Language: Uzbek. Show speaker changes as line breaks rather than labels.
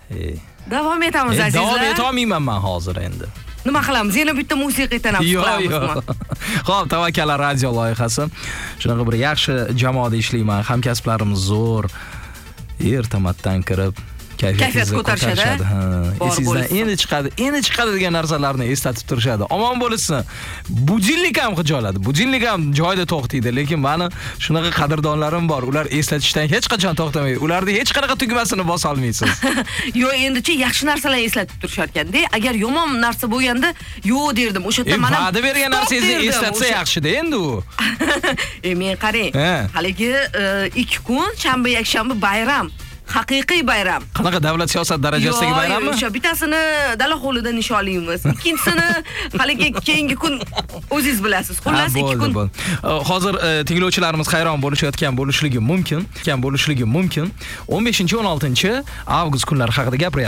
Davom etamiz azizlar.
Davom etolmayman men hozir endi.
Nima qilamiz? Yana bitta musiqiy tanaffus qilamizmi?
Xo'p, Tavakkal radio loyihasi. Shunaqa bir yaxshi jamoada ishlayman. Hamkasblarimiz zo'r. Ertamatdan kirib
kayfiyat ko'tarishadi.
Esingizdan endi chiqadi degan narsalarni eslatib turishadi. Omon bo'lsin. Budilnik ham xijolat. Budilnik ham joyida to'xtaydi, lekin meni shunaqa qadrdonlarim bor. Ular eslatishdan hech qachon to'xtamaydi. Ularni hech qanaqa tugmasini bosa olmaysiz.
Yo, endichi yaxshi narsalarni eslatib turishar ekan-da. Agar yomon narsa bo'lganda, yo'q derdim. O'sha yerda mana
va'da bergan narsangizni eslatsa yaxshi-da endi u.
Men qarang, haligi 2 kun shanba yakshanba bayram. Haqiqiy bayram.
Qanaqa davlat siyosat darajasidagi bayrammi?
O'sha bittasini dala hovlida nishonlaymiz. Ikkinchisini haligi keyingi kun o'zingiz bilasiz. Xullas 2 kun.
Hozir tinglovchilarimiz hayron bo'lishayotgan bo'lishligi mumkin. 15-16 avgust kunlari haqida gapiryapmiz.